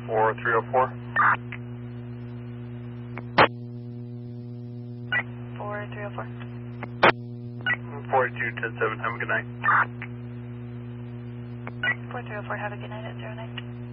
4304. 4304. 4210-7, have a good night. 4304, have a good night at 09.